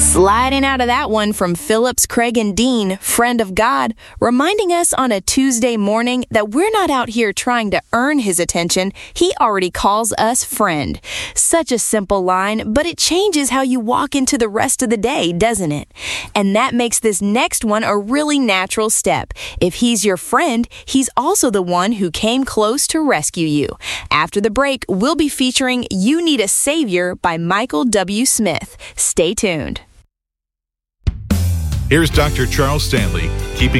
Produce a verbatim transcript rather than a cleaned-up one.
Sliding out of that one from Phillips, Craig, and Dean, friend of God, reminding us on a Tuesday morning that we're not out here trying to earn his attention. He already calls us friend. Such a simple line, but it changes how you walk into the rest of the day, doesn't it? And that makes this next one a really natural step. If he's your friend, he's also the one who came close to rescue you. After the break, we'll be featuring You Need a Savior by Michael W. Smith. Stay tuned. Here's Doctor Charles Stanley, keeping